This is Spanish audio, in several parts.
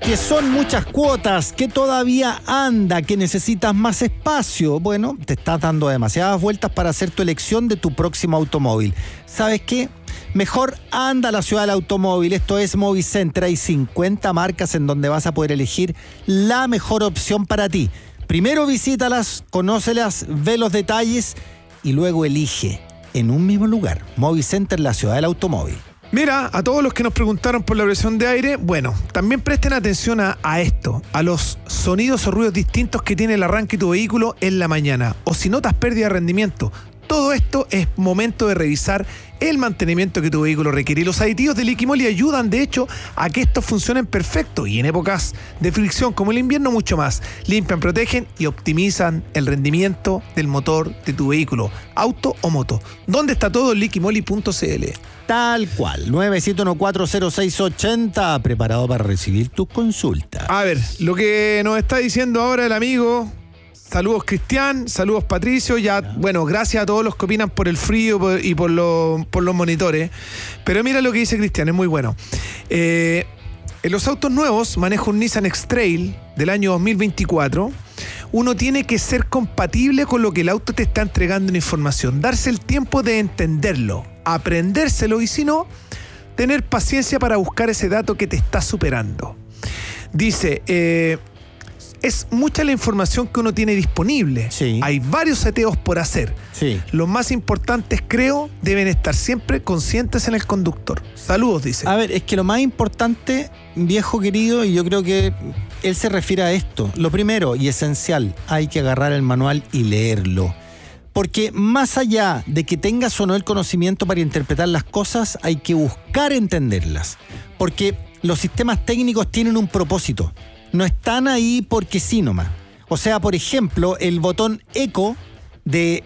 que son muchas cuotas, que todavía anda, que necesitas más espacio. Bueno, te estás dando demasiadas vueltas para hacer tu elección de tu próximo automóvil. ¿Sabes qué? Mejor anda a la ciudad del automóvil. Esto es Movicenter. Hay 50 marcas en donde vas a poder elegir la mejor opción para ti. Primero visítalas, conócelas, ve los detalles y luego elige en un mismo lugar. Movicenter, la ciudad del automóvil. Mira, a todos los que nos preguntaron por la presión de aire, bueno, también presten atención a esto, a los sonidos o ruidos distintos que tiene el arranque de tu vehículo en la mañana, o si notas pérdida de rendimiento. Todo esto es momento de revisar el mantenimiento que tu vehículo requiere. Y los aditivos de Liquimoli ayudan, de hecho, a que estos funcionen perfecto. Y en épocas de fricción como el invierno, mucho más. Limpian, protegen y optimizan el rendimiento del motor de tu vehículo, auto o moto. ¿Dónde está todo? Liquimoli.cl. Tal cual, 971-40680, preparado para recibir tus consultas. A ver, lo que nos está diciendo ahora el amigo... Saludos Cristian, saludos Patricio, bueno, gracias a todos los que opinan por el frío y por los monitores. Pero mira lo que dice Cristian, es muy bueno. En los autos nuevos, manejo un Nissan X-Trail del año 2024. Uno tiene que ser compatible con lo que el auto te está entregando en información, darse el tiempo de entenderlo, aprendérselo y si no, tener paciencia para buscar ese dato que te está superando. Dice... Es mucha la información que uno tiene disponible. Sí. Hay varios seteos por hacer. Sí. Los más importantes, creo, deben estar siempre conscientes en el conductor. Saludos, dice. A ver, es que lo más importante, viejo querido, y yo creo que él se refiere a esto. Lo primero y esencial, hay que agarrar el manual y leerlo. Porque más allá de que tengas o no el conocimiento para interpretar las cosas, hay que buscar entenderlas. Porque los sistemas técnicos tienen un propósito. No están ahí porque sí nomás. O sea, por ejemplo, el botón eco y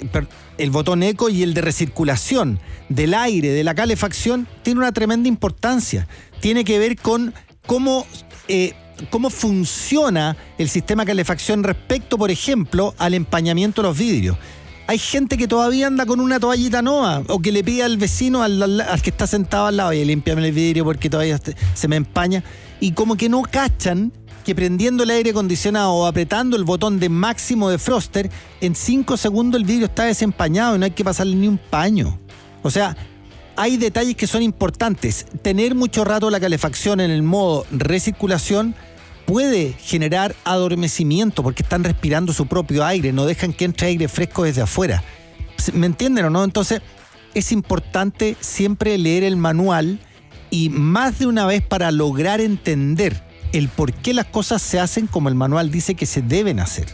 el de recirculación del aire, de la calefacción, tiene una tremenda importancia. Tiene que ver con cómo funciona el sistema de calefacción respecto, por ejemplo, al empañamiento de los vidrios. Hay gente que todavía anda con una toallita nueva o que le pide al vecino, al que está sentado al lado, oye, límpiame el vidrio porque todavía se me empaña. Y como que no cachan que prendiendo el aire acondicionado o apretando el botón de máximo de Froster, en 5 segundos el vidrio está desempañado y no hay que pasarle ni un paño. O sea, hay detalles que son importantes. Tener mucho rato la calefacción en el modo recirculación puede generar adormecimiento porque están respirando su propio aire, no dejan que entre aire fresco desde afuera. ¿Me entienden o no? Entonces, es importante siempre leer el manual y más de una vez para lograr entender el por qué las cosas se hacen como el manual dice que se deben hacer.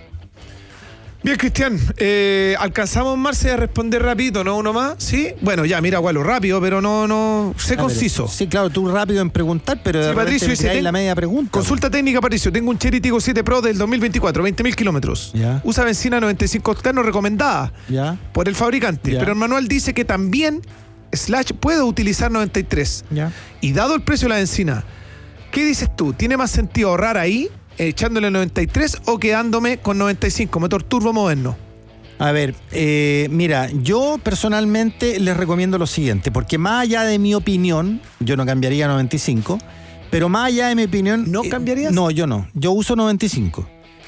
Bien, Cristian, alcanzamos, Marce, a responder rapidito, ¿no? Uno más, ¿sí? Bueno, ya, mira, Gualo, rápido, pero no, sé conciso. Sí, claro, tú rápido en preguntar, pero de Patricio dice, la media pregunta. Consulta técnica, Patricio, tengo un Chery Tiggo 7 Pro del 2024, 20.000 kilómetros. Ya. Usa benzina 95 octanos recomendada por el fabricante, pero el manual dice que también puede utilizar 93. Ya. Y dado el precio de la benzina, ¿qué dices tú? ¿Tiene más sentido ahorrar ahí, echándole 93 o quedándome con 95, motor turbo moderno? A ver, mira, yo personalmente les recomiendo lo siguiente, porque más allá de mi opinión, yo no cambiaría 95, pero más allá de mi opinión... ¿No cambiarías? No, yo no. Yo uso 95.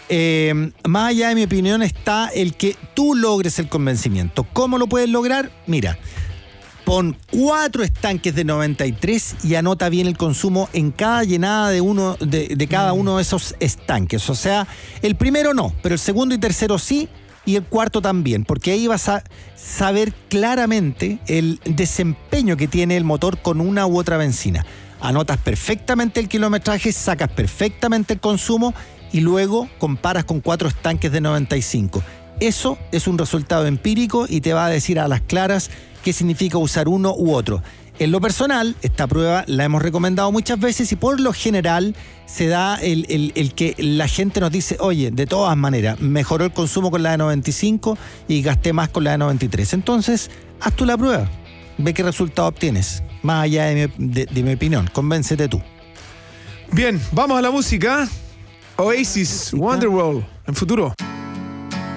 Más allá de mi opinión está el que tú logres el convencimiento. ¿Cómo lo puedes lograr? Mira... Pon 4 estanques de 93 y anota bien el consumo en cada llenada de cada uno de esos estanques. O sea, el primero no, pero el segundo y tercero sí, y el cuarto también, porque ahí vas a saber claramente el desempeño que tiene el motor con una u otra benzina. Anotas perfectamente el kilometraje, sacas perfectamente el consumo y luego comparas con 4 estanques de 95. Eso es un resultado empírico y te va a decir a las claras qué significa usar uno u otro. En lo personal, esta prueba la hemos recomendado muchas veces y por lo general se da el que la gente nos dice, oye, de todas maneras, mejoró el consumo con la de 95 y gasté más con la de 93. Entonces, haz tú la prueba, ve qué resultado obtienes, más allá de mi opinión, convéncete tú. Bien, vamos a la música. Oasis, Wonderwall, en futuro.